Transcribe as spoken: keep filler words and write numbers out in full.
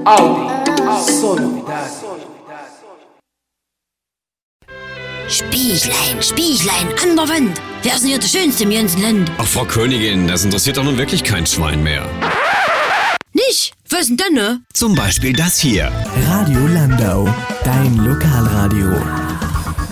Sonoridad. Spieglein, Spieglein an der Wand. Wer ist denn hier der Schönste im ganzen Land? Ach, Frau Königin, das interessiert doch nun wirklich kein Schwein mehr. Nicht? Was denn denn, ne? Zum Beispiel das hier. Radio Landau, dein Lokalradio.